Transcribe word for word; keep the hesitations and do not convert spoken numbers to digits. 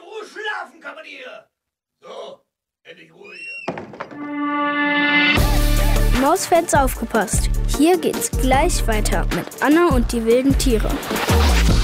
Ruhe schlafen kann man hier. So, endlich Ruhe hier. Mausfans aufgepasst. Hier geht's gleich weiter mit Anna und die wilden Tiere.